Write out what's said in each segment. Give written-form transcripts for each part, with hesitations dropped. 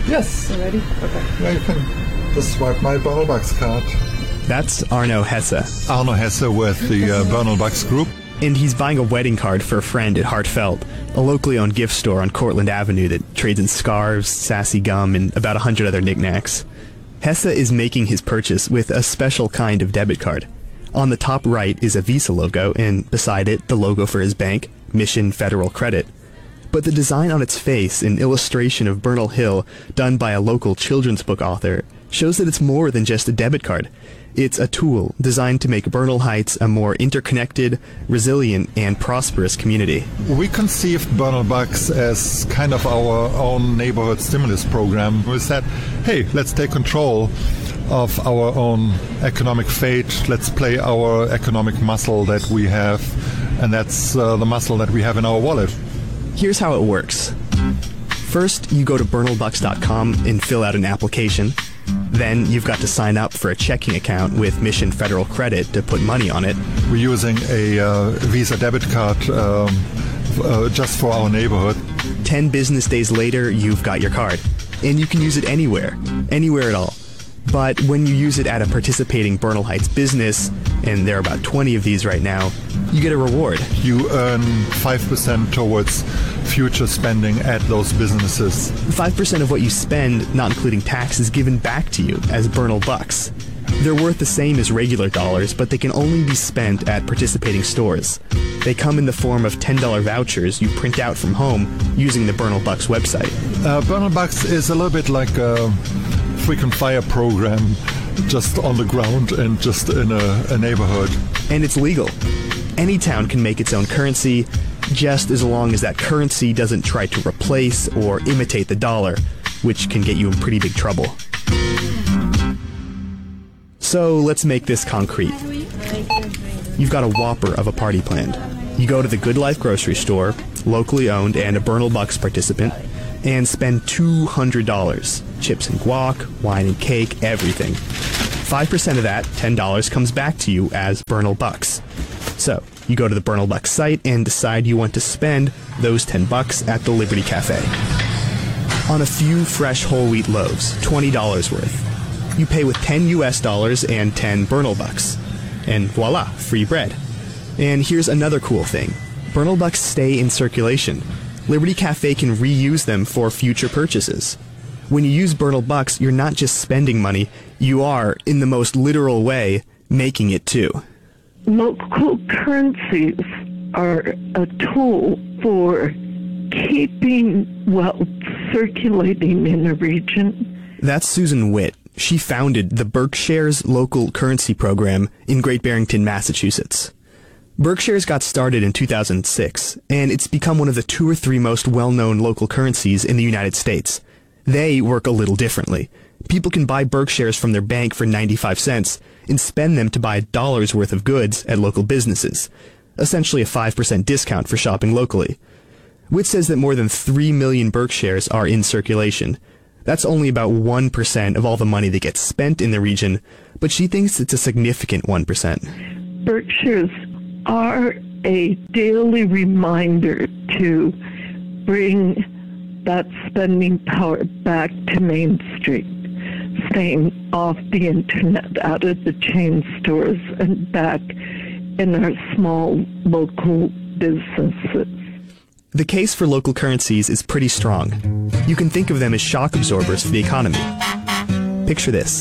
Yes. You ready? Okay. Yeah, you can just swipe my Bernal Bucks card. That's Arno Hesse. Arno Hesse with the Bernal Bucks Group. And he's buying a wedding card for a friend at Heartfelt, a locally owned gift store on Cortlandt Avenue that trades in scarves, sassy gum, and about 100 other knickknacks. Hesse is making his purchase with a special kind of debit card. On the top right is a Visa logo, and beside it, the logo for his bank, Mission Federal Credit. But the design on its face, an illustration of Bernal Hill done by a local children's book author, shows that it's more than just a debit card. It's a tool designed to make Bernal Heights a more interconnected, resilient, and prosperous community. We conceived Bernal Bucks as kind of our own neighborhood stimulus program. We said, hey, let's take control of our own economic fate. Let's play our economic muscle that we have, and that's the muscle that we have in our wallet. Here's how it works. First, you go to bernalbucks.com and fill out an application. Then you've got to sign up for a checking account with Mission Federal Credit to put money on it. We're using a Visa debit card just for our neighborhood. 10 business days later, you've got your card. And you can use it anywhere at all. But when you use it at a participating Bernal Heights business, and there are about 20 of these right now, you get a reward. You earn 5% towards future spending at those businesses. 5% of what you spend, not including tax, is given back to you as Bernal Bucks. They're worth the same as regular dollars, but they can only be spent at participating stores. They come in the form of $10 vouchers you print out from home using the Bernal Bucks website. Bernal Bucks is a little bit like a frequent flyer program, just on the ground and just in a neighborhood. And it's legal. Any town can make its own currency, just as long as that currency doesn't try to replace or imitate the dollar, which can get you in pretty big trouble. So let's make this concrete. You've got a whopper of a party planned. You go to the Good Life grocery store, locally owned and a Bernal Bucks participant, and spend $200. Chips and guac, wine and cake, everything. 5% of that, $10, comes back to you as Bernal Bucks. So, you go to the Bernal Bucks site and decide you want to spend those $10 at the Liberty Cafe. On a few fresh whole wheat loaves, $20 worth. You pay with $10 US and 10 Bernal Bucks. And voila, free bread. And here's another cool thing. Bernal Bucks stay in circulation. Liberty Cafe can reuse them for future purchases. When you use Bernal Bucks, you're not just spending money, you are, in the most literal way, making it too. Local currencies are a tool for keeping wealth circulating in a region. That's Susan Witt. She founded the Berkshares Local Currency Program in Great Barrington, Massachusetts. Berkshares got started in 2006, and it's become one of the 2 or 3 most well-known local currencies in the United States. They work a little differently. People can buy Berkshares from their bank for 95 cents and spend them to buy $1 worth of goods at local businesses, essentially a 5% discount for shopping locally. Witt says that more than 3 million Berkshares are in circulation. That's only about 1% of all the money that gets spent in the region, but she thinks it's a significant 1%. Berkshires are a daily reminder to bring that spending power back to Main Street, staying off the internet, out of the chain stores, and back in our small local businesses. The case for local currencies is pretty strong. You can think of them as shock absorbers for the economy. Picture this.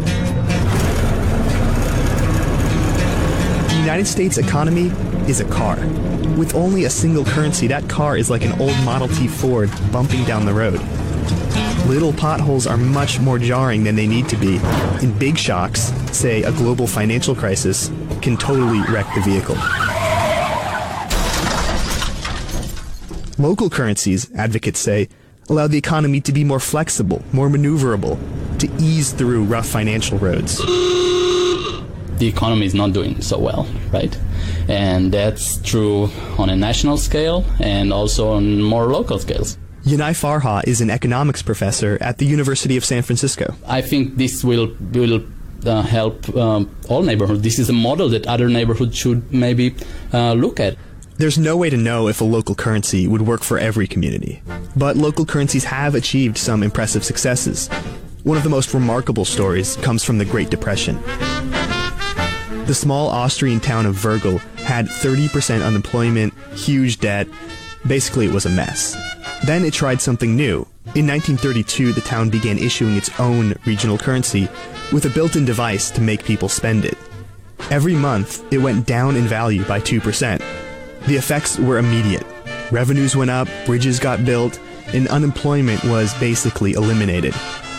The United States economy is a car. With only a single currency, that car is like an old Model T Ford bumping down the road. Little potholes are much more jarring than they need to be, and big shocks, say a global financial crisis, can totally wreck the vehicle. Local currencies, advocates say, allow the economy to be more flexible, more maneuverable, to ease through rough financial roads. The economy is not doing so well, right? And that's true on a national scale and also on more local scales. Yanai Farha is an economics professor at the University of San Francisco. I think this will help all neighborhoods. This is a model that other neighborhoods should maybe look at. There's no way to know if a local currency would work for every community. But local currencies have achieved some impressive successes. One of the most remarkable stories comes from the Great Depression. The small Austrian town of Virgil had 30% unemployment, huge debt. Basically, it was a mess. Then it tried something new. In 1932, the town began issuing its own regional currency with a built-in device to make people spend it. Every month, it went down in value by 2%. The effects were immediate. Revenues went up, bridges got built, and unemployment was basically eliminated.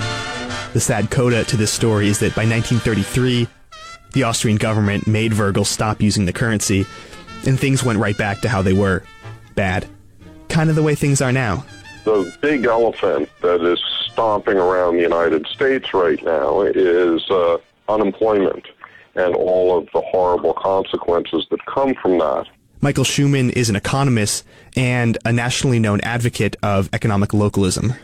The sad coda to this story is that by 1933, the Austrian government made Virgil stop using the currency, and things went right back to how they were. Bad. Kind of the way things are now. The big elephant that is stomping around the United States right now is unemployment and all of the horrible consequences that come from that. Michael Schumann is an economist and a nationally known advocate of economic localism.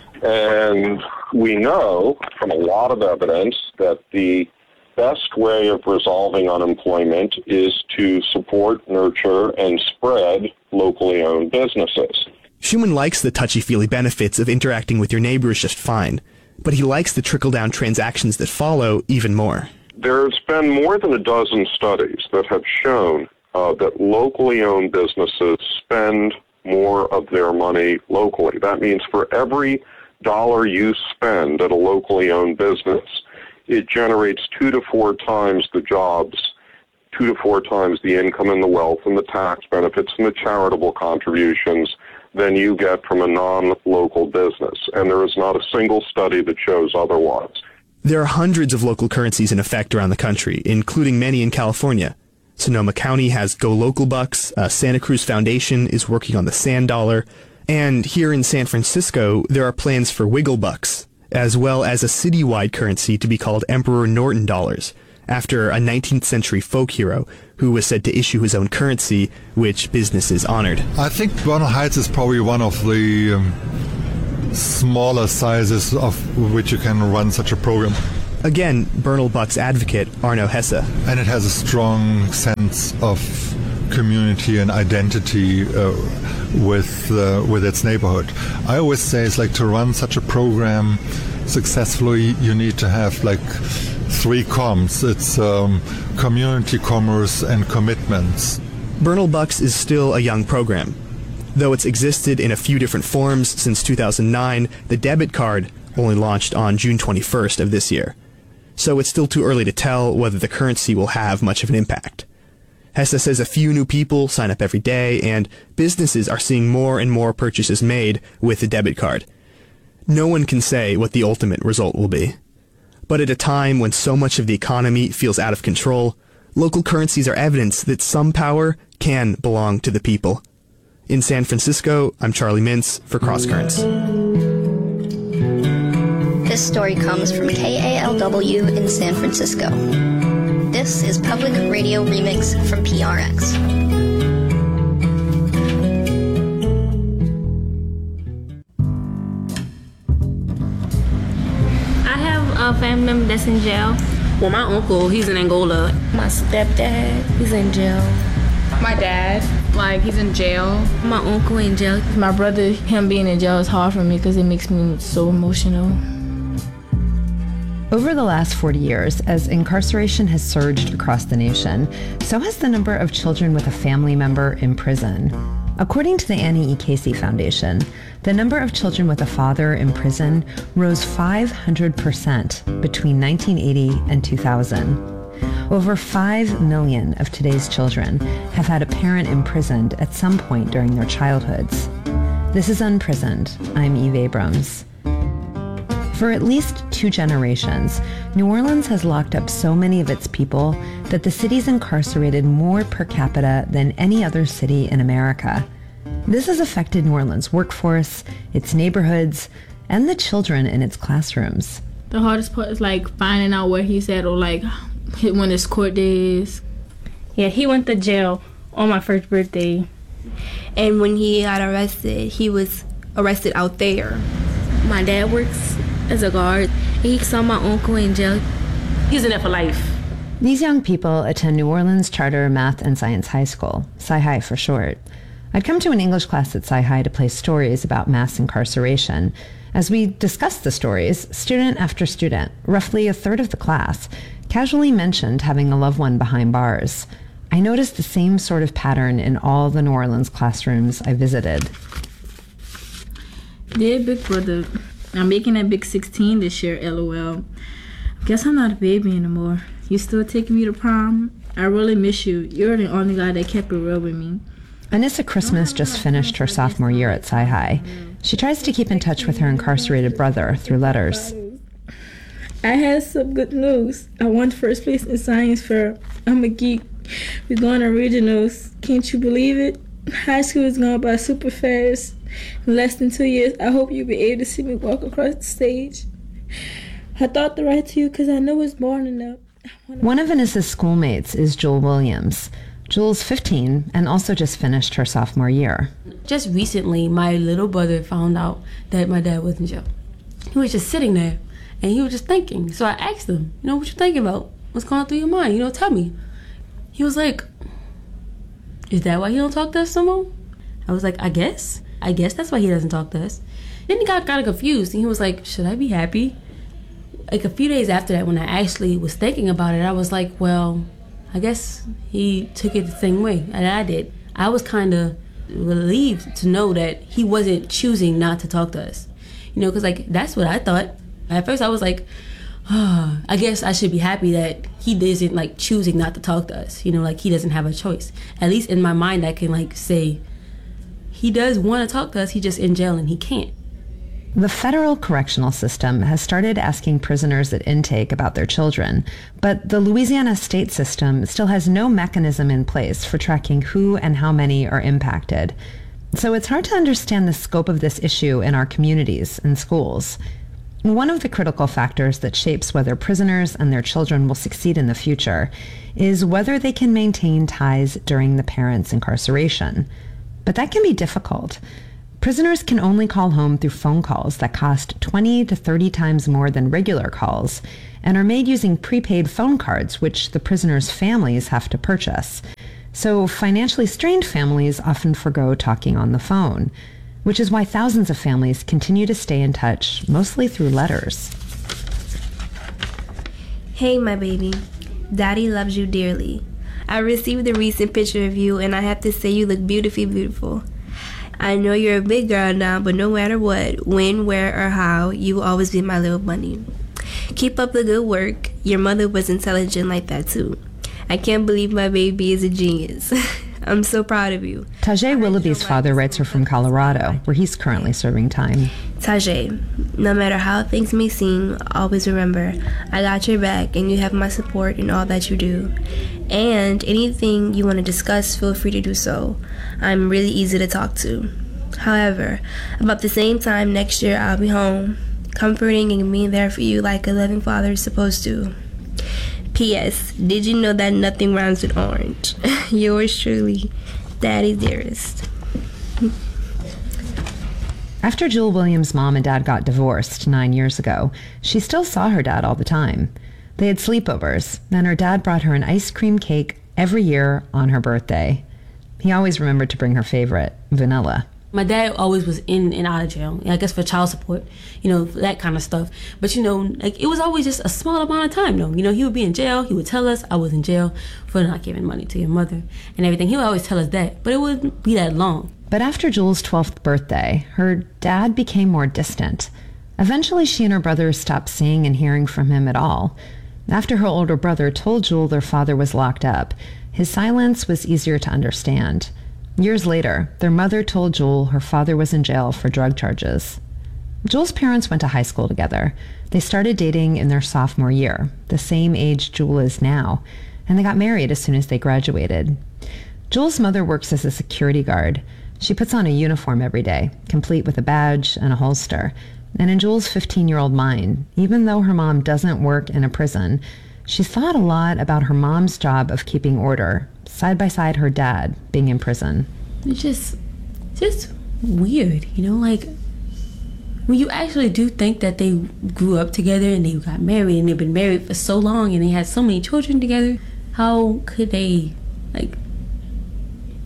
And we know from a lot of evidence that the best way of resolving unemployment is to support, nurture, and spread locally owned businesses. Schumann likes the touchy-feely benefits of interacting with your neighbors just fine, but he likes the trickle-down transactions that follow even more. There's been more than a dozen studies that have shown that locally owned businesses spend more of their money locally. That means for every dollar you spend at a locally owned business, it generates 2 to 4 times the jobs, 2 to 4 times the income and the wealth and the tax benefits and the charitable contributions than you get from a non-local business. And there is not a single study that shows otherwise. There are hundreds of local currencies in effect around the country, including many in California. Sonoma County has Go Local Bucks, Santa Cruz Foundation is working on the Sand Dollar, and here in San Francisco, there are plans for Wiggle Bucks, as well as a citywide currency to be called Emperor Norton Dollars, after a 19th century folk hero who was said to issue his own currency, which businesses honored. I think Bernal Heights is probably one of the smaller sizes of which you can run such a program. Again, Bernal Bucks advocate Arno Hesse. And it has a strong sense of community and identity with its neighborhood. I always say it's like to run such a program successfully, you need to have like 3 comms. It's community, commerce, and commitments. Bernal Bucks is still a young program. Though it's existed in a few different forms since 2009, the debit card only launched on June 21st of this year. So it's still too early to tell whether the currency will have much of an impact. Hesse says a few new people sign up every day, and businesses are seeing more and more purchases made with the debit card. No one can say what the ultimate result will be. But at a time when so much of the economy feels out of control, local currencies are evidence that some power can belong to the people. In San Francisco, I'm Charlie Mintz for Cross Currents. This story comes from KALW in San Francisco. This is Public Radio Remix from PRX. I have a family member that's in jail. Well, my uncle, he's in Angola. My stepdad, he's in jail. My dad, he's in jail. My uncle in jail. My brother, him being in jail is hard for me because it makes me so emotional. Over the last 40 years, as incarceration has surged across the nation, so has the number of children with a family member in prison. According to the Annie E. Casey Foundation, the number of children with a father in prison rose 500% between 1980 and 2000. Over 5 million of today's children have had a parent imprisoned at some point during their childhoods. This is Unprisoned. I'm Eve Abrams. For at least 2 generations, New Orleans has locked up so many of its people that the city's incarcerated more per capita than any other city in America. This has affected New Orleans' workforce, its neighborhoods, and the children in its classrooms. The hardest part is finding out where he's at or when his court day is. Yeah, he went to jail on my first birthday. And when he got arrested, he was arrested out there. My dad works as a guard. He saw my uncle in jail. He's in there for life. These young people attend New Orleans Charter Math and Science High School, Sci-Hi for short. I'd come to an English class at Sci-Hi to play stories about mass incarceration. As we discussed the stories, student after student, roughly a third of the class, casually mentioned having a loved one behind bars. I noticed the same sort of pattern in all the New Orleans classrooms I visited. Dear Big Brother, I'm making a big 16 this year, LOL. Guess I'm not a baby anymore. You still taking me to prom? I really miss you. You're the only guy that kept it real with me. Anissa Christmas just finished her sophomore year at Sci-Hi. She tries to keep in touch with her incarcerated brother through letters. I had some good news. I won first place in science fair. I'm a geek. We're going to regionals. Can't you believe it? High school is going by super fast. In less than 2 years, I hope you'll be able to see me walk across the stage. I thought to write to you because I know it's boring enough. One of Anissa's schoolmates is Jewel Williams. Jewel's 15 and also just finished her sophomore year. Just recently, my little brother found out that my dad was in jail. He was just sitting there, and he was just thinking. So I asked him, what you thinking about? What's going through your mind? Tell me. He was like, is that why he don't talk to us no more? I was like, I guess that's why he doesn't talk to us. Then he got kind of confused, and he was like, should I be happy? Like a few days after that, when I actually was thinking about it, I was like, well, I guess he took it the same way that I did. I was kind of relieved to know that he wasn't choosing not to talk to us. Because that's what I thought. At first I was like, I guess I should be happy that he isn't choosing not to talk to us. He doesn't have a choice. At least in my mind I can say, he does want to talk to us, he's just in jail and he can't. The federal correctional system has started asking prisoners at intake about their children, but the Louisiana state system still has no mechanism in place for tracking who and how many are impacted. So it's hard to understand the scope of this issue in our communities and schools. One of the critical factors that shapes whether prisoners and their children will succeed in the future is whether they can maintain ties during the parents' incarceration. But that can be difficult. Prisoners can only call home through phone calls that cost 20 to 30 times more than regular calls and are made using prepaid phone cards, which the prisoners' families have to purchase. So financially strained families often forgo talking on the phone, which is why thousands of families continue to stay in touch, mostly through letters. Hey, my baby. Daddy loves you dearly. I received a recent picture of you, and I have to say you look beautifully beautiful. I know you're a big girl now, but no matter what, when, where, or how, you will always be my little bunny. Keep up the good work. Your mother was intelligent like that, too. I can't believe my baby is a genius. I'm so proud of you. Tajay Willoughby's father writes her from Colorado, where he's currently serving time. Tajay, no matter how things may seem, always remember, I got your back and you have my support in all that you do. And anything you want to discuss, feel free to do so. I'm really easy to talk to. However, about the same time next year, I'll be home, comforting and being there for you like a loving father is supposed to. P.S. Did you know that nothing rhymes with orange? Yours truly, Daddy Dearest. After Jewel Williams' mom and dad got divorced 9 years ago, she still saw her dad all the time. They had sleepovers, and her dad brought her an ice cream cake every year on her birthday. He always remembered to bring her favorite, vanilla. My dad always was in and out of jail, I guess for child support, that kind of stuff. But, it was always just a small amount of time, though. He would be in jail. He would tell us I was in jail for not giving money to your mother and everything. He would always tell us that, but it wouldn't be that long. But after Jewel's 12th birthday, her dad became more distant. Eventually, she and her brother stopped seeing and hearing from him at all. After her older brother told Jewel their father was locked up, his silence was easier to understand. Years later, their mother told Jewel her father was in jail for drug charges. Jewel's parents went to high school together. They started dating in their sophomore year, the same age Jewel is now, and they got married as soon as they graduated. Jewel's mother works as a security guard. She puts on a uniform every day, complete with a badge and a holster. And in Jewel's 15-year-old mind, even though her mom doesn't work in a prison, she thought a lot about her mom's job of keeping order, side by side her dad being in prison. It's just weird, when you actually do think that they grew up together and they got married and they've been married for so long and they had so many children together, how could they,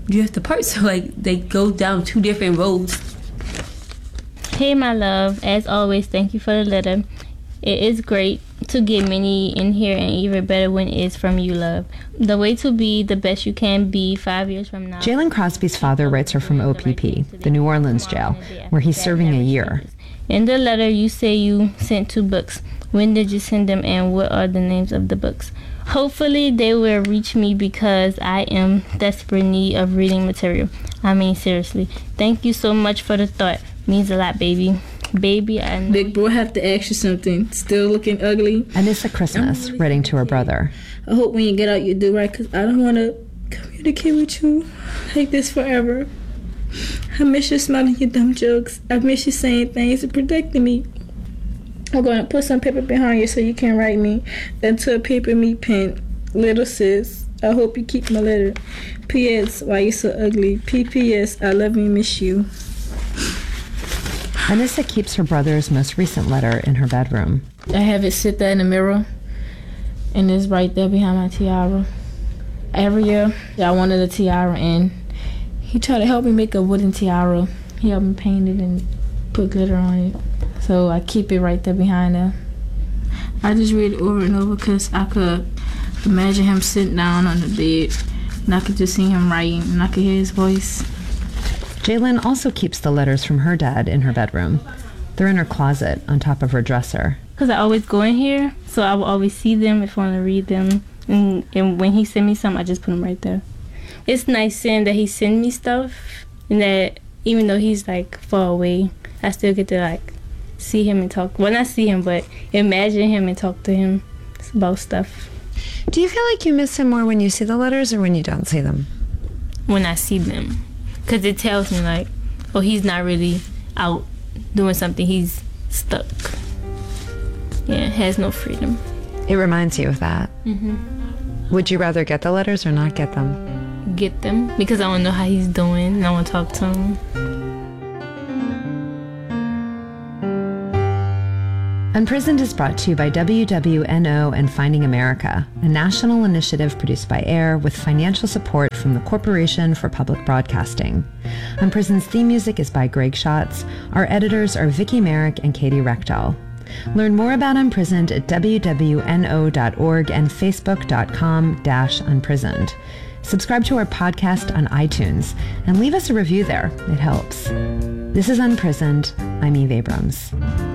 you have to part. So like they go down two different roads. Hey, my love. As always, thank you for the letter. It is great to get many in here, and even better when it's from you, love. The way to be the best you can be 5 years from now. Jalen Crosby's father writes her from OPP, the New Orleans jail, where he's serving a year. In the letter, you say you sent 2 books. When did you send them, and what are the names of the books? Hopefully, they will reach me because I am desperate need of reading material. I mean, seriously. Thank you so much for the thought. Means a lot, baby. Baby, I know. Big bro, I have to ask you something. Still looking ugly? Anissa Christmas, writing to her brother. I hope when you get out you do right, because I don't want to communicate with you like this forever. I miss you smiling your dumb jokes. I miss you saying things and protecting me. I'm going to put some paper behind you so you can write me. Then to a paper me pen. Little sis, I hope you keep my letter. P.S. Why you so ugly? P.P.S. I love you and miss you. Anissa keeps her brother's most recent letter in her bedroom. I have it sit there in the mirror, and it's right there behind my tiara. Every year, I wanted a tiara, and he tried to help me make a wooden tiara. He helped me paint it and put glitter on it. So I keep it right there behind there. I just read it over and over because I could imagine him sitting down on the bed, and I could just see him writing, and I could hear his voice. Jalen also keeps the letters from her dad in her bedroom. They're in her closet on top of her dresser. Because I always go in here, so I will always see them if I want to read them. And when he send me something, I just put them right there. It's nice seeing that he send me stuff, and that even though he's like far away, I still get to like see him and talk. Well, not see him, but imagine him and talk to him about stuff. Do you feel like you miss him more when you see the letters or when you don't see them? When I see them. Because it tells me like, oh, he's not really out doing something. He's stuck. Yeah, has no freedom. It reminds you of that. Mm-hmm. Would you rather get the letters or not get them? Get them, because I want to know how he's doing, and I want to talk to him. Unprisoned is brought to you by WWNO and Finding America, a national initiative produced by AIR with financial support from the Corporation for Public Broadcasting. Unprisoned's theme music is by Greg Schatz. Our editors are Vicky Merrick and Katie Rechtel. Learn more about Unprisoned at wwno.org and facebook.com/unprisoned. Subscribe to our podcast on iTunes and leave us a review there. It helps. This is Unprisoned. I'm Eve Abrams.